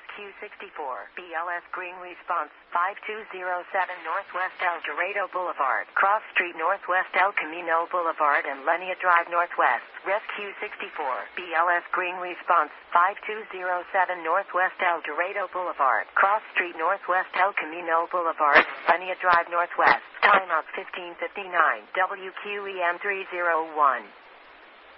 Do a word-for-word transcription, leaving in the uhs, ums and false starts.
Rescue sixty-four, B L S Green Response, five two zero seven Northwest El Dorado Boulevard, Cross Street Northwest El Camino Boulevard and Lenia Drive Northwest. Rescue sixty-four, B L S Green Response, five two zero seven Northwest El Dorado Boulevard, Cross Street Northwest El Camino Boulevard, Lenia Drive Northwest. Timeout fifteen fifty-nine, W Q E M three oh one.